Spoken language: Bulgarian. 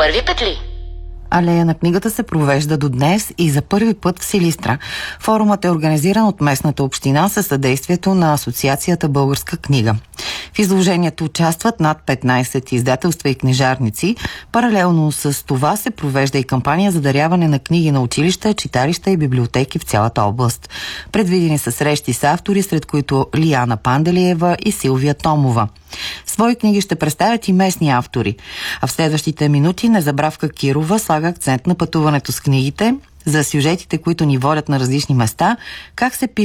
Първи петли. Алея на книгата се провежда до днес и за първи път в Силистра. Форумът е организиран от местната община със съдействието на Асоциацията Българска книга. В изложението участват над 15 издателства и книжарници. Паралелно с това се провежда и кампания за даряване на книги на училища, читалища и библиотеки в цялата област. Предвидени са срещи с автори, сред които Лияна Панделиева и Силвия Томова. Свои книги ще представят и местни автори. А в следващите минути Незабравка Кирова слага акцент на пътуването с книгите, за сюжетите, които ни водят на различни места, как се пише